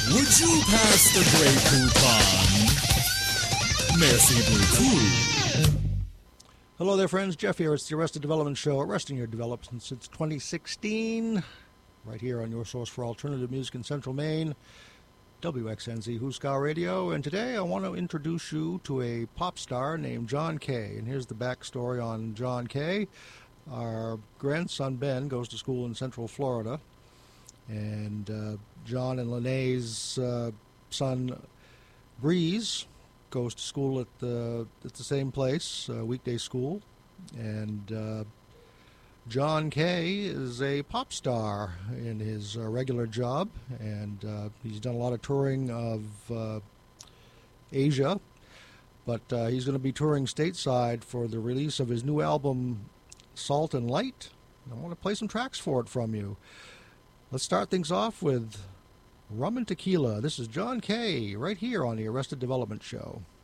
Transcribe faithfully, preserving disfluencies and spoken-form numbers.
Would you pass the Grey Poupon? Merci beaucoup. Hello there, friends. Jeff here. It's the Arrested Development Show, arresting your development since twenty sixteen, right here on your source for alternative music in Central Maine, W X N Z Huskar Radio. And today I want to introduce you to a pop star named John Kay. And here's the backstory on John Kay. Our grandson Ben goes to school in Central Florida, and uh, John and Lene's uh, son Breeze goes to school at the at the same place, uh, weekday school, and uh, John Kay is a pop star in his uh, regular job, and uh, he's done a lot of touring of uh, Asia, but uh, he's going to be touring stateside for the release of his new album, Salt and Light. I want to play some tracks for it from you. Let's start things off with Rum and Tequila. This is John Kay right here on the Arrested Development Show.